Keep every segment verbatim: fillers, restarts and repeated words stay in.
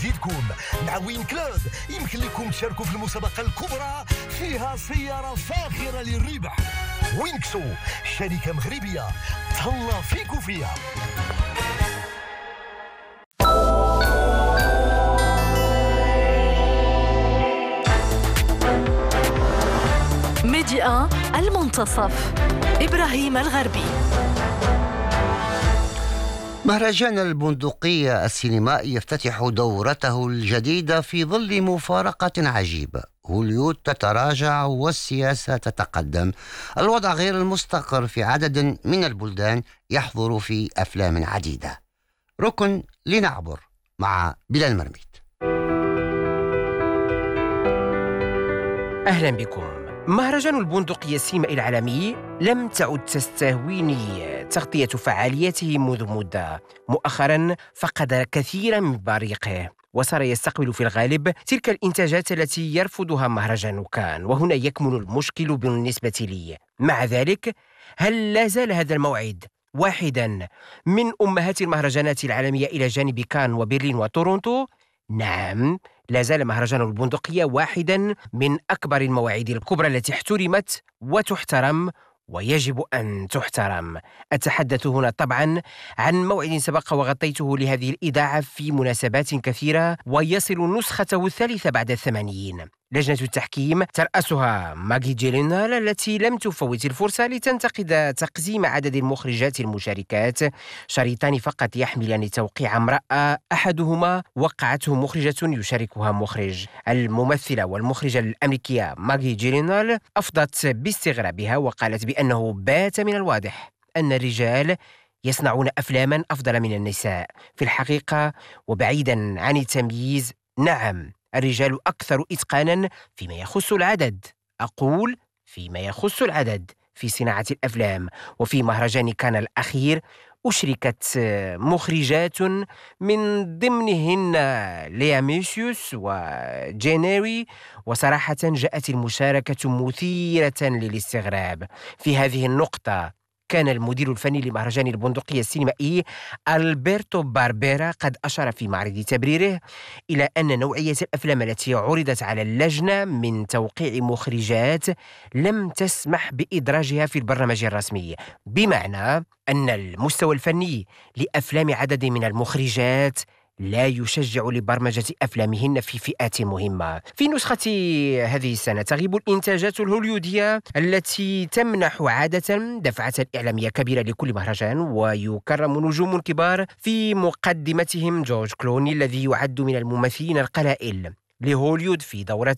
تزيدكم. مع وين كلوب يمكن لكم تشاركوا في المسابقة الكبرى فيها سيارة فاخرة للربح. وينكسو شركة مغربية تهلا فيكو فيها. ميديا المنتصف إبراهيم الغربي. مهرجان البندقية السينمائي يفتتح دورته الجديدة في ظل مفارقة عجيبة. هوليود تتراجع والسياسة تتقدم. الوضع غير المستقر في عدد من البلدان يحضر في أفلام عديدة. ركن لنعبر مع بلال مرميت. أهلا بكم. مهرجان البندقية السينمائي العالمي لم تعد تستهويني تغطية فعالياته منذ مدة. مؤخرا فقد كثيرا من بريقه وصار يستقبل في الغالب تلك الإنتاجات التي يرفضها مهرجان كان، وهنا يكمن المشكل بالنسبة لي. مع ذلك هل لا زال هذا الموعد واحدا من أمهات المهرجانات العالمية إلى جانب كان وبرلين وتورونتو؟ نعم، لا زال مهرجان البندقية واحدا من أكبر المواعيد الكبرى التي احترمت وتحترم ويجب أن تحترم. أتحدث هنا طبعا عن موعد سبق وغطيته لهذه الإذاعة في مناسبات كثيرة ويصل نسخته الثالثة بعد الثمانين. لجنة التحكيم ترأسها ماغي جيلينال التي لم تفوت الفرصة لتنتقد تقسيم عدد المخرجات المشاركات، شريطان فقط يحملان توقيع امرأة أحدهما وقعته مخرجة يشاركها مخرج. الممثلة والمخرجة الأمريكية ماغي جيلينال أفضت باستغرابها وقالت بأنه بات من الواضح أن الرجال يصنعون أفلاما أفضل من النساء. في الحقيقة وبعيدا عن التمييز، نعم، الرجال أكثر إتقانا فيما يخص العدد، أقول فيما يخص العدد في صناعة الأفلام. وفي مهرجان كان الأخير أشركت مخرجات من ضمنهن ليا ميسيوس وجينيري، وصراحة جاءت المشاركة مثيرة للاستغراب. في هذه النقطة كان المدير الفني لمهرجان البندقية السينمائي ألبرتو باربيرا قد أشار في معرض تبريره إلى أن نوعية الأفلام التي عرضت على اللجنة من توقيع مخرجات لم تسمح بإدراجها في البرنامج الرسمي، بمعنى أن المستوى الفني لأفلام عدد من المخرجات لا يشجع لبرمجة أفلامهن في فئات مهمة. في نسخة هذه السنة تغيب الإنتاجات الهوليودية التي تمنح عادة دفعة إعلامية كبيرة لكل مهرجان، ويكرم نجوم كبار في مقدمتهم جورج كلوني الذي يعد من الممثلين القلائل لهوليود في دورة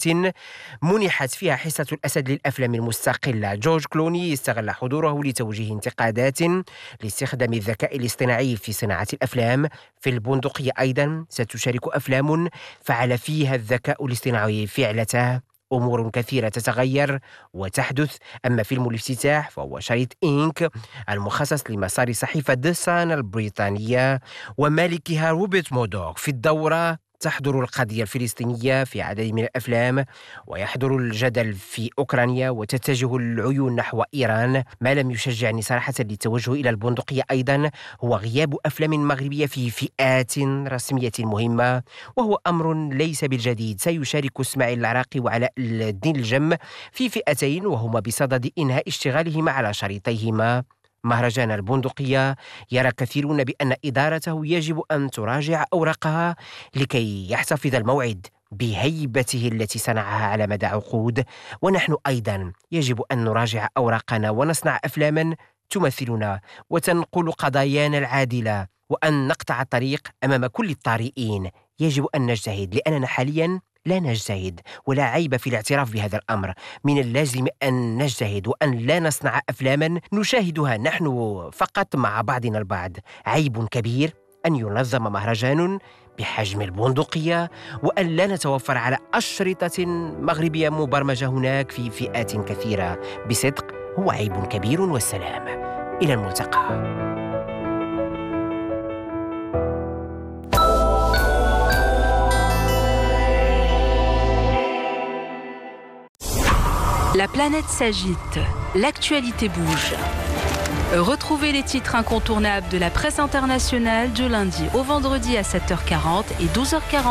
منحت فيها حصة الأسد للأفلام المستقلة. جورج كلوني استغل حضوره لتوجيه انتقادات لاستخدام الذكاء الاصطناعي في صناعة الأفلام. في البندقية أيضا ستشارك أفلام فعل فيها الذكاء الاصطناعي فعلته. أمور كثيرة تتغير وتحدث. أما فيلم الافتتاح فهو شريط إنك المخصص لمسار صحيفة ذا سان البريطانية ومالكها روبرت مودوك. في الدورة تحضر القضية الفلسطينية في عدد من الأفلام، ويحضر الجدل في أوكرانيا، وتتجه العيون نحو إيران. ما لم يشجعني صراحة للتوجه إلى البندقية أيضا هو غياب أفلام مغربية في فئات رسمية مهمة، وهو أمر ليس بالجديد. سيشارك اسماعيل العراقي وعلاء الدين الجم في فئتين، وهما بصدد إنهاء اشتغالهما على شريطيهما. مهرجان البندقية يرى كثيرون بأن إدارته يجب أن تراجع أوراقها لكي يحتفظ الموعد بهيبته التي صنعها على مدى عقود، ونحن أيضا يجب أن نراجع أوراقنا ونصنع أفلاما تمثلنا وتنقل قضايانا العادلة، وأن نقطع الطريق أمام كل الطارئين. يجب أن نجتهد لأننا حاليا لا نجتهد، ولا عيب في الاعتراف بهذا الأمر. من اللازم أن نجتهد وأن لا نصنع أفلاما نشاهدها نحن فقط مع بعضنا البعض. عيب كبير أن ينظم مهرجان بحجم البندقية وأن لا نتوفر على أشرطة مغربية مبرمجة هناك في فئات كثيرة. بصدق هو عيب كبير، والسلام. إلى الملتقى. La planète s'agite, l'actualité bouge. Retrouvez les titres incontournables de la presse internationale du lundi au vendredi à sept heures quarante et douze heures quarante.